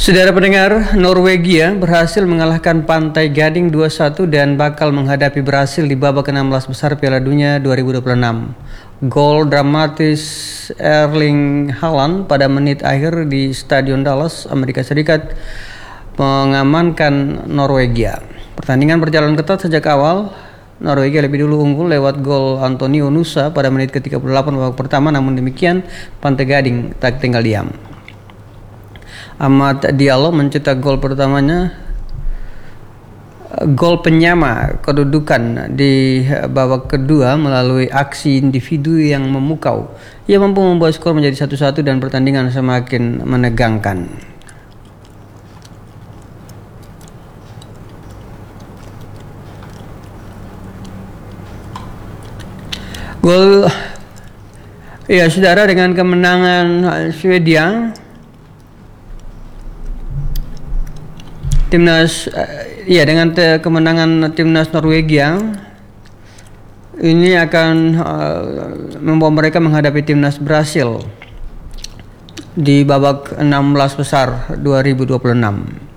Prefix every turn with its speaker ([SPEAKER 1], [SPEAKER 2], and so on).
[SPEAKER 1] Saudara pendengar, Norwegia berhasil mengalahkan Pantai Gading 2-1 dan bakal menghadapi Brasil di babak 16 besar Piala Dunia 2026. Gol dramatis Erling Haaland pada menit akhir di Stadion Dallas, Amerika Serikat mengamankan Norwegia. Pertandingan berjalan ketat sejak awal. Norwegia lebih dulu unggul lewat gol Antonio Nusa pada menit ke-38 babak pertama, namun demikian Pantai Gading tak tinggal diam. Amad Diallo mencetak gol pertamanya, gol penyama kedudukan di babak kedua melalui aksi individu yang memukau. Ia mampu membuat skor menjadi 1-1 dan pertandingan semakin menegangkan. Gol, ya saudara, dengan kemenangan Swedia, dengan kemenangan timnas Norwegia ini akan membawa mereka menghadapi timnas Brasil di babak 16 besar 2026.